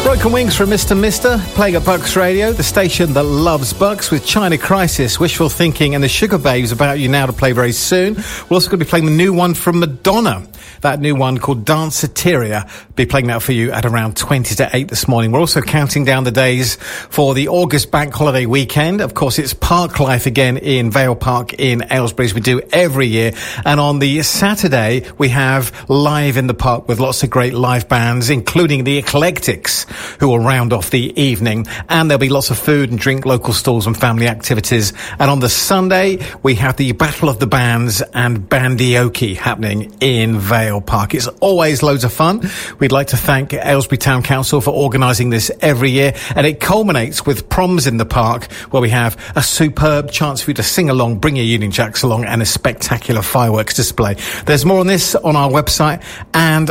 Broken Wings from Mr. Mister, playing at Bucks Radio, the station that loves Bucks, with China Crisis, Wishful Thinking and the Sugar Babes About You Now to play very soon. We're also going to be playing the new one from Madonna. That new one called Danceteria. Be playing that for you at around 20 to 8 this morning. We're also counting down the days for the August bank holiday weekend. Of course, it's Park Life again in Vale Park in Aylesbury, as we do every year. And on the Saturday, we have Live in the Park with lots of great live bands, including the Eclectics, who will round off the evening. And there'll be lots of food and drink, local stalls and family activities. And on the Sunday, we have the Battle of the Bands and Bandioki happening in Vale Park. It's always loads of fun. We'd like to thank Aylesbury Town Council for organising this every year, and it culminates with Proms in the Park, where we have a superb chance for you to sing along, bring your Union Jacks along, and a spectacular fireworks display. There's more on this on our website and